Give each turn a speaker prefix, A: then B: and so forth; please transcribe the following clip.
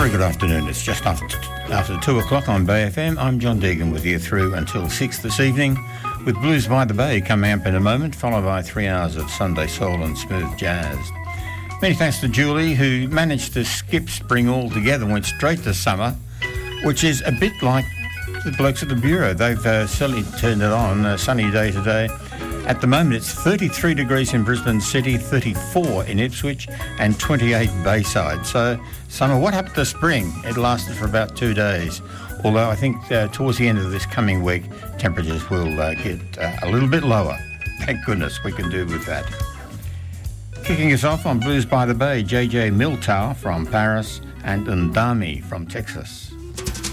A: Very good afternoon. It's just after 2 o'clock on Bay FM. I'm John Deegan with you through until 6 this evening, with Blues by the Bay coming up in a moment, followed by 3 hours of Sunday soul and smooth jazz. Many thanks to Julie, who managed to skip spring altogether and went straight to summer, which is a bit like the blokes at the Bureau. They've certainly turned it on. A sunny day today. At the moment, it's 33 degrees in Brisbane City, 34 in Ipswich, and 28 Bayside. So, summer, what happened to spring? It lasted for about 2 days. Although I think towards the end of this coming week, temperatures will get a little bit lower. Thank goodness we can do with that. Kicking us off on Blues by the Bay, JJ Miltau from Paris and Undami from Texas.